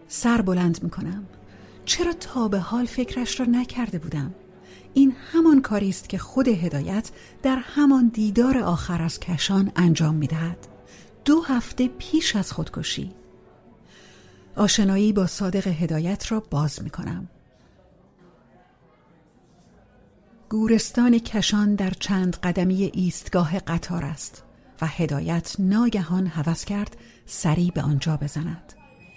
سر بلند میکنم. چرا تا به حال فکرش را نکرده بودم؟ این همان کاری است که خود هدایت در همان دیدار آخر از کشان انجام میدهد. 2 هفته پیش از خودکشی. آشنایی با صادق هدایت را باز میکنم. گورستان کشان در چند قدمی ایستگاه قطار است و هدایت ناگهان هوس کرد سری به آنجا بزند.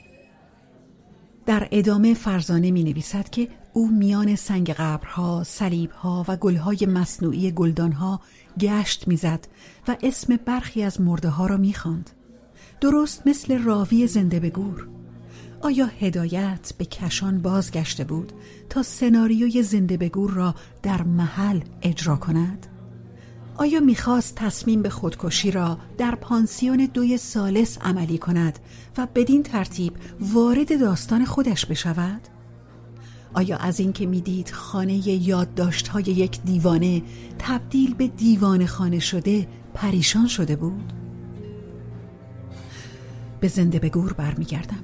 در ادامه فرزانه می نویسد که او میان سنگ قبرها، صلیبها و گلهای مصنوعی گلدانها گشت می زد و اسم برخی از مرده ها را می خواند. درست مثل راوی زنده به گور. آیا هدایت به کشان بازگشته بود تا سناریوی زنده به گور را در محل اجرا کند؟ آیا می‌خواست تصمیم به خودکشی را در پانسیون 2 ثالث عملی کند و بدین ترتیب وارد داستان خودش بشود؟ آیا از این که می‌دید خانه یادداشت‌های یک دیوانه تبدیل به دیوانه خانه شده پریشان شده بود؟ به زنده به گور برمیگردم.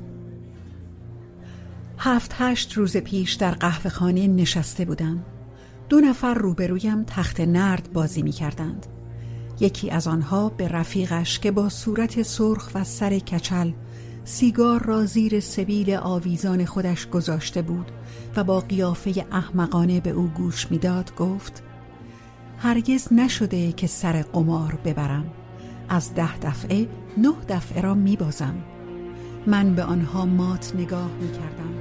7-8 روز پیش در قهوه خانه نشسته بودم. 2 نفر روبرویم تخت نرد بازی می کردند. یکی از آنها به رفیقش که با صورت سرخ و سر کچل سیگار را زیر سبیل آویزان خودش گذاشته بود و با قیافه احمقانه به او گوش می داد گفت: هرگز نشده که سر قمار ببرم. از 10 دفعه 9 دفعه را می بازم. من به آنها مات نگاه می کردم.